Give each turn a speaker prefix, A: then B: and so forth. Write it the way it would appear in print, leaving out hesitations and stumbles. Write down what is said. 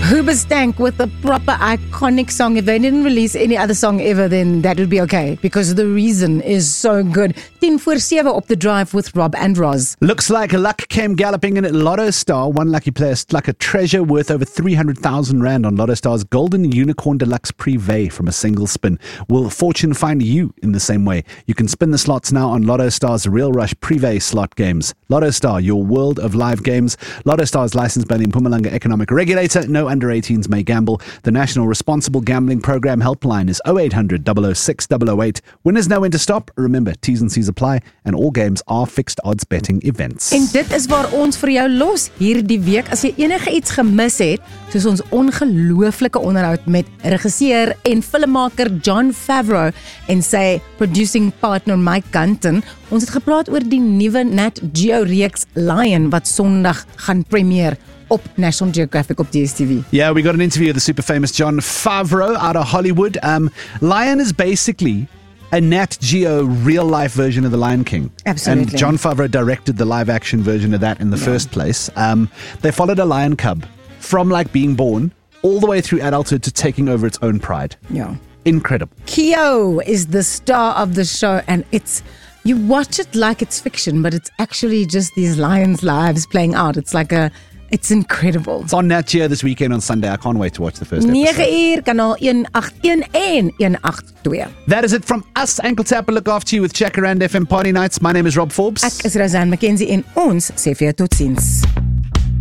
A: Hoobastank with a proper iconic song. If they didn't release any other song ever, then that would be okay, because the reason is so good. 10:07 op the drive with Rob and Roz.
B: Looks like luck came galloping in at Lotto Star. One lucky player struck a treasure worth over 300,000 Rand on Lotto Star's Golden Unicorn Deluxe Privé from a single spin. Will fortune find you in the same way? You can spin the slots now on Lotto Star's Real Rush Privé slot games. Lotto Star, your world of live games. Lotto Star is licensed by the Mpumalanga Economic Regulator. No under 18s may gamble. The National Responsible Gambling Program helpline is 0800 006 008. Winners know when to stop. Remember, T's and C's apply, and all games are fixed odds betting events.
A: En dit is waar ons vir jou los hierdie week. As jy enige iets gemis het, soos ons ongelooflike onderhoud met regisseur en filmmaker Jon Favreau en sy producing partner Mike Ganton, ons het gepraat oor die nuwe Nat Geo reeks Lion wat Sondag gaan premier op National Geographic op DSTV.
B: Yeah, we got an interview with the super famous Jon Favreau out of Hollywood. Lion is basically a Nat Geo real-life version of The Lion King.
A: Absolutely.
B: And Jon Favreau directed the live-action version of that in the first place. They followed a lion cub from being born all the way through adulthood to taking over its own pride.
A: Yeah.
B: Incredible.
A: Keo is the star of the show, and you watch it like it's fiction, but it's actually just these lions' lives playing out. It's incredible.
B: It's on Nat Geo this weekend on Sunday. I can't wait to watch the first episode.
A: 9 uur, kanaal 181 en 182.
B: That is it from us. Ankle Tap will look after you with Jacaranda FM Party Nights. My name is Rob Forbes.
A: Ek is Roseanne McKenzie en ons sê vir jou totsiens.